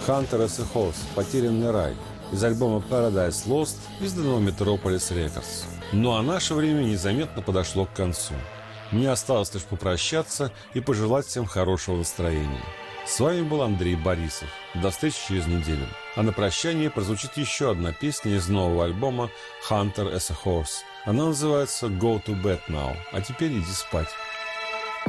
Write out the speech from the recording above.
Hunter as a Horse «Потерянный рай» из альбома Paradise Lost, изданного Metropolis Records. Ну а наше время незаметно подошло к концу. Мне осталось лишь попрощаться и пожелать всем хорошего настроения. С вами был Андрей Борисов. До встречи через неделю. А на прощание прозвучит еще одна песня из нового альбома Hunter as a Horse. Она называется Go to Bed Now. А теперь иди спать.